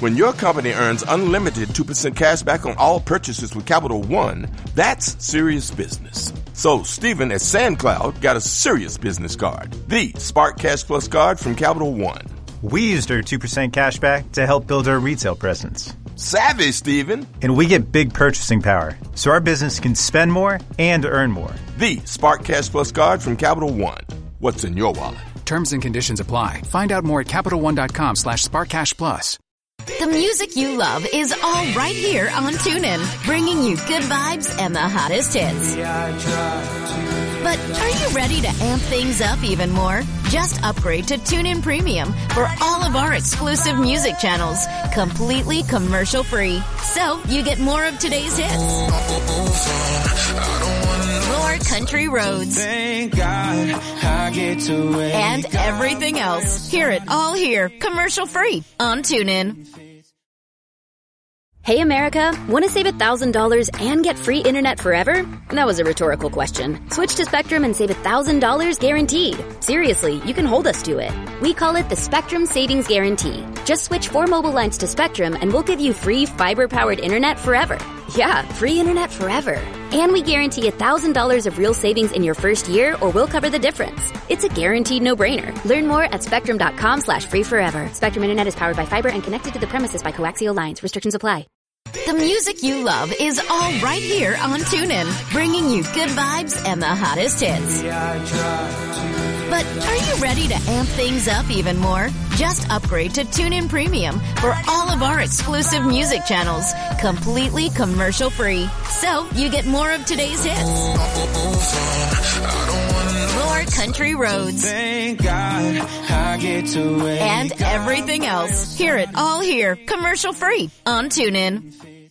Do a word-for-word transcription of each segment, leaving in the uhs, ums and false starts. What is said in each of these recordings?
When your company earns unlimited two percent cash back on all purchases with Capital One, that's serious business. So Stephen at SandCloud got a serious business card, the Spark Cash Plus card from Capital One. We used our two percent cash back to help build our retail presence. Savvy, Stephen. And we get big purchasing power, so our business can spend more and earn more. The Spark Cash Plus card from Capital One. What's in your wallet? Terms and conditions apply. Find out more at CapitalOne.com slash SparkCashPlus. The music you love is all right here on TuneIn, bringing you good vibes and the hottest hits. But are you ready to amp things up even more? Just upgrade to TuneIn Premium for all of our exclusive music channels, completely commercial-free. So you get more of today's hits, more country roads, Thank God I get to and everything else. Hear it all here, commercial-free on TuneIn. Hey, America, want to save one thousand dollars and get free internet forever? That was a rhetorical question. Switch to Spectrum and save one thousand dollars guaranteed. Seriously, you can hold us to it. We call it the Spectrum Savings Guarantee. Just switch four mobile lines to Spectrum and we'll give you free fiber-powered internet forever. Yeah, free internet forever. And we guarantee one thousand dollars of real savings in your first year or we'll cover the difference. It's a guaranteed no-brainer. Learn more at spectrum.com slash free forever. Spectrum Internet is powered by fiber and connected to the premises by coaxial lines. Restrictions apply. The music you love is all right here on TuneIn, bringing you good vibes and the hottest hits. But are you ready to amp things up even more? Just upgrade to TuneIn Premium for all of our exclusive music channels, completely commercial-free. So you get more of today's hits, more country roads, Thank God I get to and everything else. Hear it all here, commercial-free on TuneIn.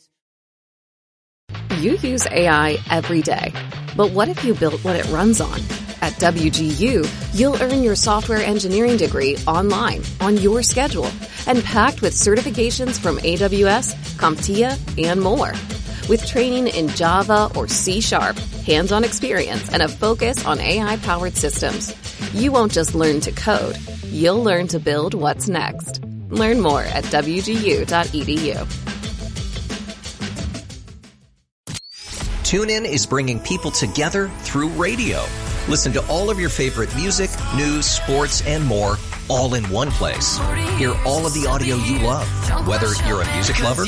You use A I every day. But what if you built what it runs on? At W G U, you'll earn your software engineering degree online, on your schedule, and packed with certifications from A W S, CompTIA, and more. With training in Java or C Sharp, hands-on experience, and a focus on A I-powered systems, you won't just learn to code. You'll learn to build what's next. Learn more at W G U dot E D U. TuneIn is bringing people together through radio. Listen to all of your favorite music, news, sports, and more, all in one place. Hear all of the audio you love, whether you're a music lover,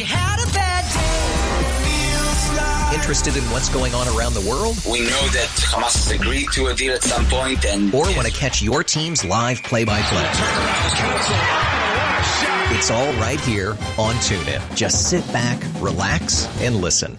interested in what's going on around the world, we know that Hamas has agreed to a deal at some point, and or want to catch your team's live play-by-play. It's all right here on TuneIn. Just sit back, relax, and listen.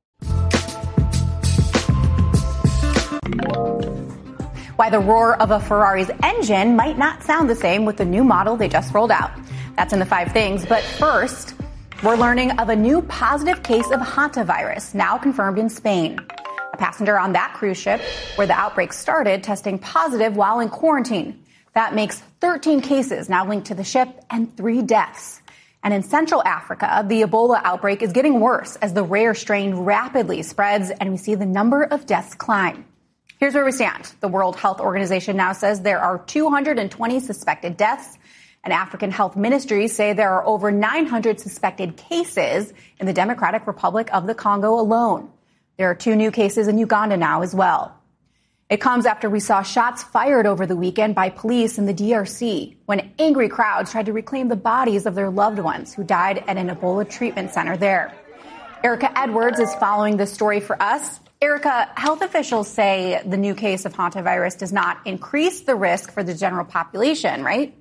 Why the roar of a Ferrari's engine might not sound the same with the new model they just rolled out. That's in the five things. But first, we're learning of a new positive case of hantavirus, now confirmed in Spain. A passenger on that cruise ship where the outbreak started testing positive while in quarantine. That makes thirteen cases now linked to the ship and three deaths. And in Central Africa, the Ebola outbreak is getting worse as the rare strain rapidly spreads and we see the number of deaths climb. Here's where we stand. The World Health Organization now says there are two hundred twenty suspected deaths, and African health ministries say there are over nine hundred suspected cases in the Democratic Republic of the Congo alone. There are two new cases in Uganda now as well. It comes after we saw shots fired over the weekend by police in the D R C when angry crowds tried to reclaim the bodies of their loved ones who died at an Ebola treatment center there. Erica Edwards is following this story for us. Erica, health officials say the new case of hantavirus does not increase the risk for the general population, right?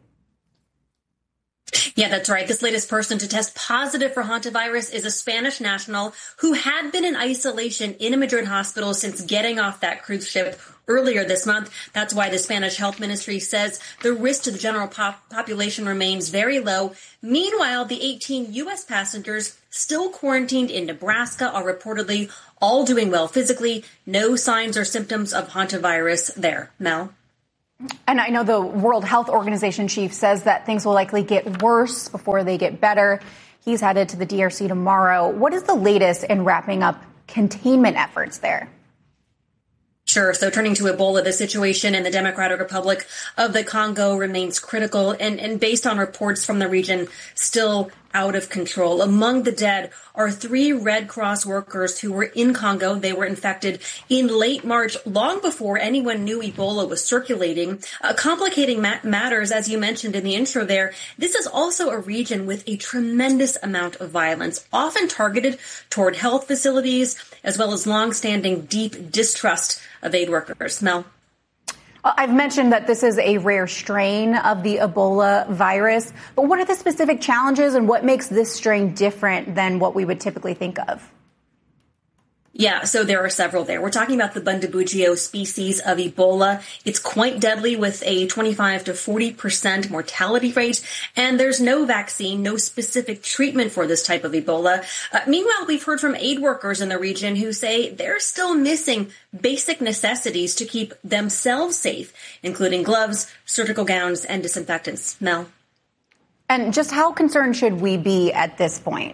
Yeah, that's right. This latest person to test positive for hantavirus is a Spanish national who had been in isolation in a Madrid hospital since getting off that cruise ship earlier this month. That's why the Spanish health ministry says the risk to the general pop- population remains very low. Meanwhile, the eighteen U S passengers still quarantined in Nebraska are reportedly all doing well physically. No signs or symptoms of hantavirus there. Mel? And I know the World Health Organization chief says that things will likely get worse before they get better. He's headed to the D R C tomorrow. What is the latest in wrapping up containment efforts there? Sure. So turning to Ebola, the situation in the Democratic Republic of the Congo remains critical and, and based on reports from the region, still out of control. Among the dead are three Red Cross workers who were in Congo. They were infected in late March, long before anyone knew Ebola was circulating. Uh, complicating ma- matters, as you mentioned in the intro there, this is also a region with a tremendous amount of violence, often targeted toward health facilities, as well as long-standing deep distrust of aid workers. Mel? I've mentioned that this is a rare strain of the Ebola virus, but what are the specific challenges and what makes this strain different than what we would typically think of? Yeah, so there are several there. We're talking about the Bundibugyo species of Ebola. It's quite deadly with a twenty-five to forty percent mortality rate, and there's no vaccine, no specific treatment for this type of Ebola. Uh, meanwhile, we've heard from aid workers in the region who say they're still missing basic necessities to keep themselves safe, including gloves, surgical gowns, and disinfectants. Mel? And just how concerned should we be at this point?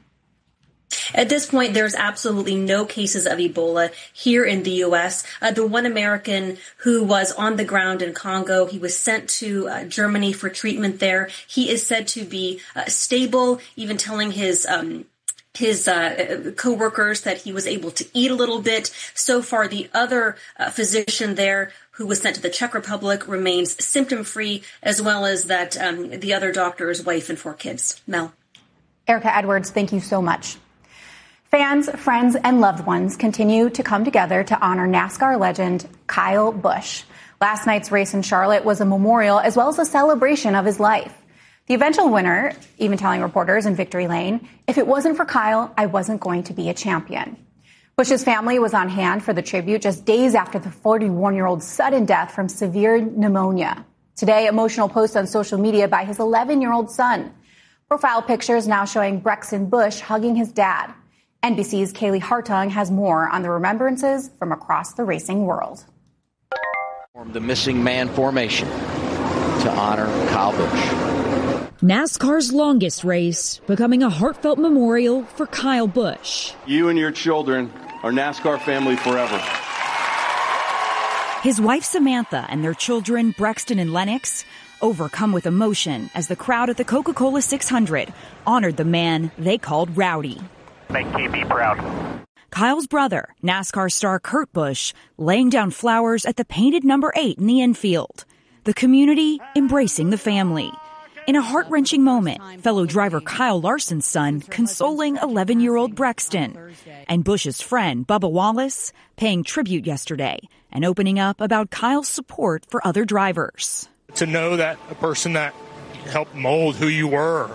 At this point, there's absolutely no cases of Ebola here in the U S. Uh, the one American who was on the ground in Congo, he was sent to uh, Germany for treatment there. He is said to be uh, stable, even telling his um, his uh, co-workers that he was able to eat a little bit. So far, the other uh, physician there who was sent to the Czech Republic remains symptom-free, as well as that um, the other doctor's wife and four kids. Mel? Erica Edwards, thank you so much. Fans, friends, and loved ones continue to come together to honor NASCAR legend Kyle Busch. Last night's race in Charlotte was a memorial as well as a celebration of his life. The eventual winner, even telling reporters in Victory Lane, "If it wasn't for Kyle, I wasn't going to be a champion." Busch's family was on hand for the tribute just days after the forty-one-year-old's sudden death from severe pneumonia. Today, emotional posts on social media by his eleven-year-old son. Profile pictures now showing Brexton Busch hugging his dad. N B C's Kaylee Hartung has more on the remembrances from across the racing world. The missing man formation to honor Kyle Busch. NASCAR's longest race becoming a heartfelt memorial for Kyle Busch. You and your children are NASCAR family forever. His wife Samantha and their children Brexton and Lennox overcome with emotion as the crowd at the Coca-Cola six hundred honored the man they called Rowdy. Make K B proud. Kyle's brother, NASCAR star Kurt Busch, laying down flowers at the painted number eight in the infield. The community embracing the family. In a heart-wrenching moment, fellow driver Kyle Larson's son consoling eleven-year-old Brexton. And Busch's friend, Bubba Wallace, paying tribute yesterday and opening up about Kyle's support for other drivers. To know that a person that helped mold who you were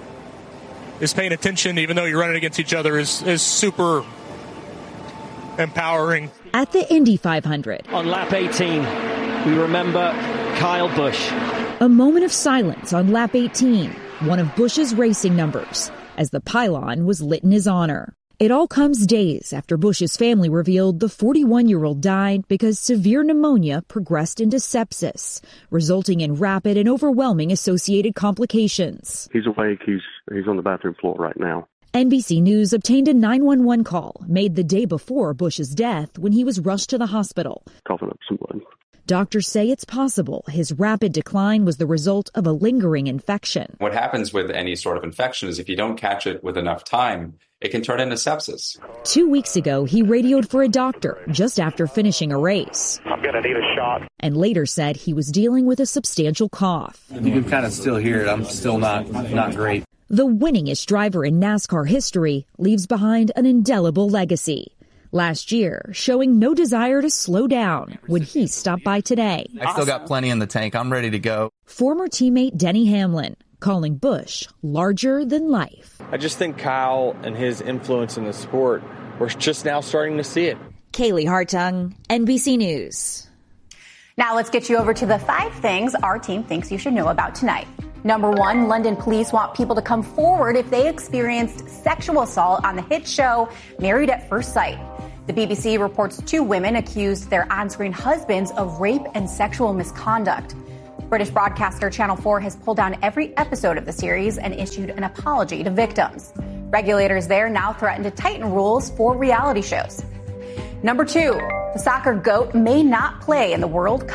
is paying attention, even though you're running against each other, is, is super empowering. At the Indy five hundred. On lap eighteen, we remember Kyle Busch. A moment of silence on lap eighteen, one of Busch's racing numbers, as the pylon was lit in his honor. It all comes days after Busch's family revealed the forty-one-year-old died because severe pneumonia progressed into sepsis, resulting in rapid and overwhelming associated complications. He's awake. He's he's on the bathroom floor right now. N B C News obtained a nine one one call made the day before Busch's death when he was rushed to the hospital. Coughing up some blood. Doctors say it's possible his rapid decline was the result of a lingering infection. What happens with any sort of infection is if you don't catch it with enough time, it can turn into sepsis. Two weeks ago, he radioed for a doctor just after finishing a race. I'm going to need a shot. And later said he was dealing with a substantial cough. You can kind of still hear it. I'm still not, not great. The winningest driver in NASCAR history leaves behind an indelible legacy. Last year, showing no desire to slow down when he stopped by today. I still got plenty in the tank. I'm ready to go. Former teammate Denny Hamlin calling Busch larger than life. I just think Kyle and his influence in the sport, we're just now starting to see it. Kaylee Hartung, N B C News. Now let's get you over to the five things our team thinks you should know about tonight. Number one, London police want people to come forward if they experienced sexual assault on the hit show Married at First Sight. The B B C reports two women accused their on-screen husbands of rape and sexual misconduct. British broadcaster Channel four has pulled down every episode of the series and issued an apology to victims. Regulators there now threaten to tighten rules for reality shows. Number two, the soccer GOAT may not play in the World Cup.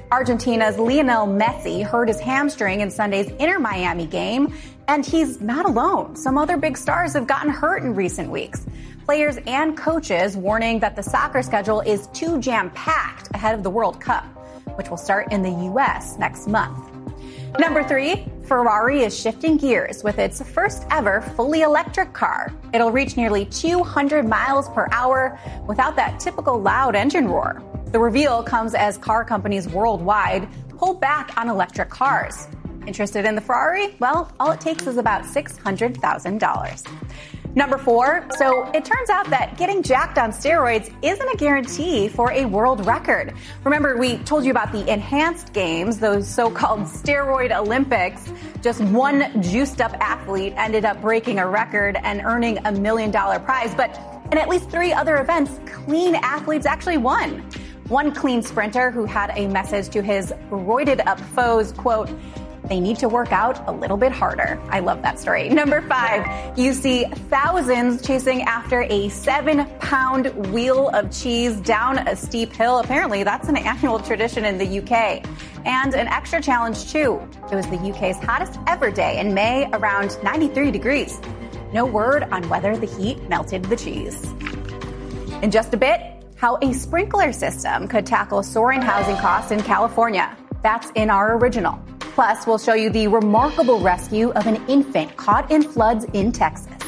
Argentina's Lionel Messi hurt his hamstring in Sunday's Inter Miami game, and he's not alone. Some other big stars have gotten hurt in recent weeks. Players and coaches warning that the soccer schedule is too jam-packed ahead of the World Cup, which will start in the U S next month. Number three, Ferrari is shifting gears with its first ever fully electric car. It'll reach nearly two hundred miles per hour without that typical loud engine roar. The reveal comes as car companies worldwide pull back on electric cars. Interested in the Ferrari? Well, all it takes is about six hundred thousand dollars. Number four, so it turns out that getting jacked on steroids isn't a guarantee for a world record. Remember, we told you about the enhanced games, those so-called steroid Olympics. Just one juiced up athlete ended up breaking a record and earning a million dollar prize. But in at least three other events, clean athletes actually won. One clean sprinter who had a message to his roided up foes, quote, "They need to work out a little bit harder." I love that story. Number five, you see thousands chasing after a seven pound wheel of cheese down a steep hill. Apparently, that's an annual tradition in the U K. And an extra challenge, too. It was the U K's hottest ever day in May, around ninety-three degrees. No word on whether the heat melted the cheese. In just a bit, how a sprinkler system could tackle soaring housing costs in California. That's in our original. Plus, we'll show you the remarkable rescue of an infant caught in floods in Texas.